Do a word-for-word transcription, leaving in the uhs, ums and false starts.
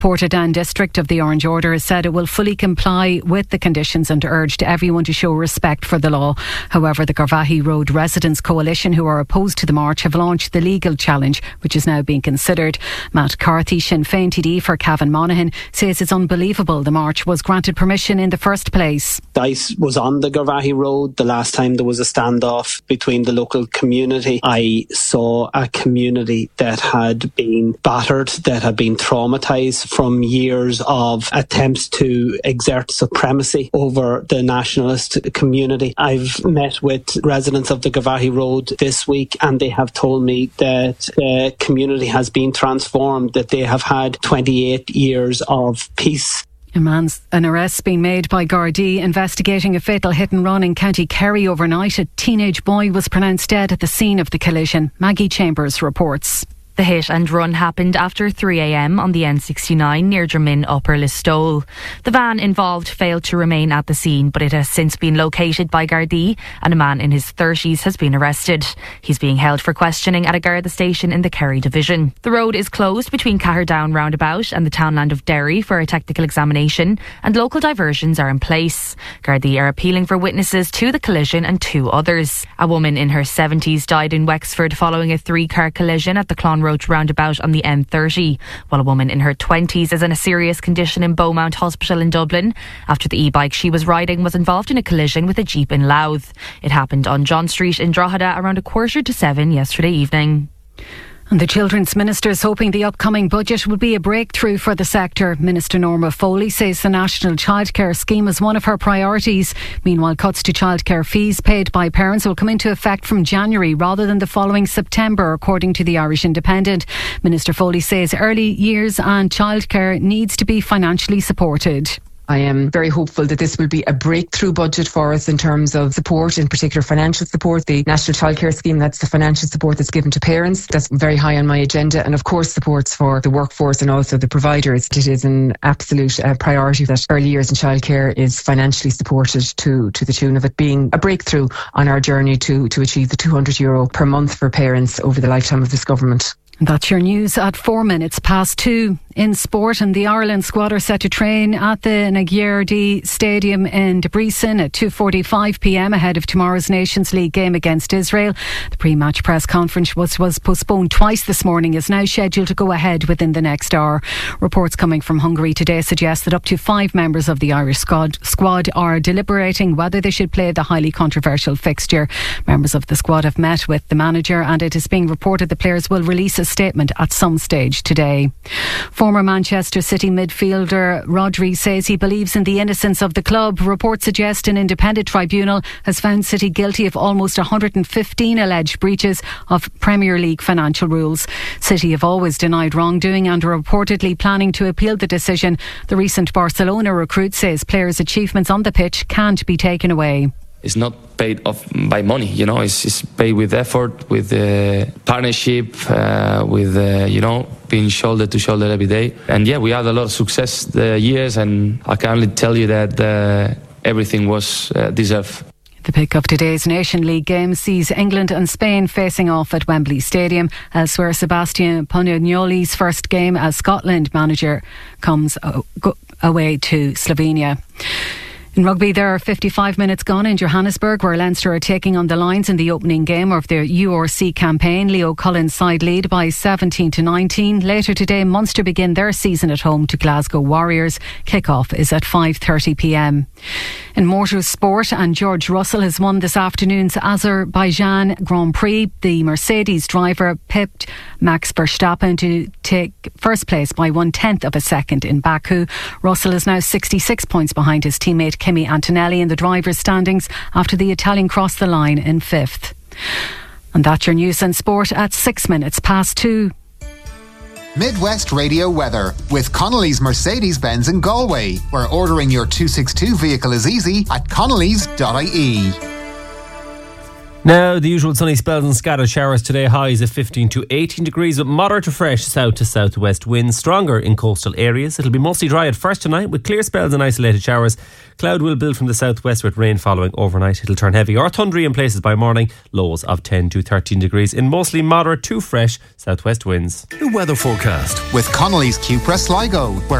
Portadown District of the Orange Order has said it will fully comply with the conditions and urged everyone to show respect for the law. However, the Garvaghey Road Residents Coalition, who are opposed to the march, have launched the legal challenge, which is now being considered. Matt Carthy, Sinn Féin T D for Cavan Monaghan, says it's unbelievable the march was granted permission in the first place. DICE was on the Garvaghey Road the last time there was a standoff between the local community. I saw a community that had been battered, that had been traumatised from years of attempts to exert supremacy over the nationalist community. I've met with residents of the Garvaghey Road this week, and they have told me that the community has been transformed, that they have had twenty-eight years of peace. A man's, an arrest being made by Gardaí investigating a fatal hit and run in County Kerry overnight. A teenage boy was pronounced dead at the scene of the collision. Maggie Chambers reports. The hit and run happened after three a m on the N sixty-nine near Drammin Upper Listowel. The van involved failed to remain at the scene, but it has since been located by Gardaí, and a man in his thirties has been arrested. He's being held for questioning at a Garda station in the Kerry division. The road is closed between Caherdown roundabout and the townland of Derry for a technical examination, and local diversions are in place. Gardaí are appealing for witnesses to the collision and two others. A woman in her seventies died in Wexford following a three-car collision at the Clonroach roundabout on the N thirty, while a woman in her twenties is in a serious condition in Beaumont Hospital in Dublin after the e-bike she was riding was involved in a collision with a Jeep in Louth. It happened on John Street in Drogheda around a quarter to seven yesterday evening. And the Children's Minister is hoping the upcoming budget will be a breakthrough for the sector. Minister Norma Foley says the National Childcare Scheme is one of her priorities. Meanwhile, cuts to childcare fees paid by parents will come into effect from January rather than the following September, according to the Irish Independent. Minister Foley says early years and childcare needs to be financially supported. I am very hopeful that this will be a breakthrough budget for us in terms of support, in particular financial support. The National Childcare Scheme, that's the financial support that's given to parents. That's very high on my agenda. And of course, supports for the workforce and also the providers. It is an absolute uh, priority that early years in childcare is financially supported to, to the tune of it being a breakthrough on our journey to, to achieve the two hundred euro per month for parents over the lifetime of this government. That's your news at four minutes past two. In sport, and the Ireland squad are set to train at the Nagyerdi Stadium in Debrecen at two forty-five p m ahead of tomorrow's Nations League game against Israel. The pre-match press conference was, was postponed twice this morning, is now scheduled to go ahead within the next hour. Reports coming from Hungary today suggest that up to five members of the Irish squad, squad are deliberating whether they should play the highly controversial fixture. Members of the squad have met with the manager, and it is being reported the players will release a statement at some stage today. Former Manchester City midfielder Rodri says he believes in the innocence of the club. Reports suggest an independent tribunal has found City guilty of almost one hundred fifteen alleged breaches of Premier League financial rules. City have always denied wrongdoing and are reportedly planning to appeal the decision. The recent Barcelona recruit says players' achievements on the pitch can't be taken away. It's not paid off by money, you know, it's, it's paid with effort, with uh, partnership, uh, with, uh, you know, being shoulder to shoulder every day. And yeah, we had a lot of success the years, and I can only tell you that uh, everything was uh, deserved. The pick of today's Nation League game sees England and Spain facing off at Wembley Stadium. Elsewhere, Sebastian Pognoli's first game as Scotland manager comes away to Slovenia. In rugby, there are fifty-five minutes gone in Johannesburg, where Leinster are taking on the Lions in the opening game of their U R C campaign. Leo Cullen's side lead by seventeen to nineteen. Later today, Munster begin their season at home to Glasgow Warriors. Kick-off is at five thirty p m. In motorsport, and George Russell has won this afternoon's Azerbaijan Grand Prix. The Mercedes driver pipped Max Verstappen to take first place by one-tenth of a second in Baku. Russell is now sixty-six points behind his teammate Kimi Antonelli in the drivers' standings after the Italian crossed the line in fifth. And that's your news and sport at six minutes past two. Midwest Radio weather with Connolly's Mercedes-Benz in Galway, where ordering your two sixty-two vehicle is easy at connellys dot I E. Now, the usual sunny spells and scattered showers today, highs of fifteen to eighteen degrees with moderate to fresh south to southwest winds, stronger in coastal areas. It'll be mostly dry at first tonight with clear spells and isolated showers. Cloud will build from the southwest with rain following overnight. It'll turn heavy or thundery in places by morning, lows of ten to thirteen degrees in mostly moderate to fresh southwest winds. The weather forecast with Connolly's Cupra Sligo, where